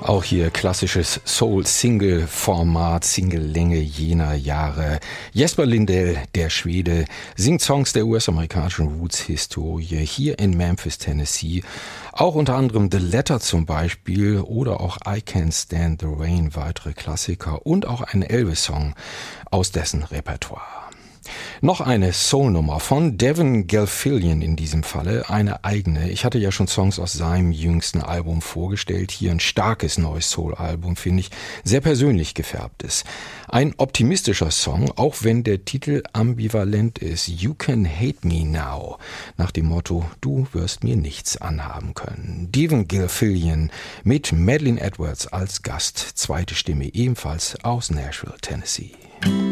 Auch hier klassisches Soul-Single-Format, Single-Länge jener Jahre. Jesper Lindell, der Schwede, singt Songs der US-amerikanischen Roots-Historie hier in Memphis, Tennessee. Auch unter anderem The Letter zum Beispiel oder auch I Can't Stand the Rain, weitere Klassiker und auch ein Elvis-Song aus dessen Repertoire. Noch eine Soul-Nummer von Devin Gilfillian in diesem Falle, eine eigene. Ich hatte ja schon Songs aus seinem jüngsten Album vorgestellt. Hier ein starkes neues Soul-Album, finde ich, sehr persönlich gefärbt ist. Ein optimistischer Song, auch wenn der Titel ambivalent ist. You Can Hate Me Now, nach dem Motto, du wirst mir nichts anhaben können. Devin Gilfillian mit Madeline Edwards als Gast, zweite Stimme ebenfalls aus Nashville, Tennessee.